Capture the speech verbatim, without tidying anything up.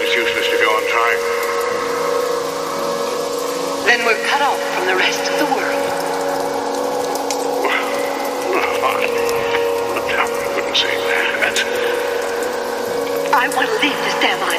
it's useless to go on trying. Then we're cut off from the rest of the world. Well, no, I, I wouldn't say that. I want to leave this damn island.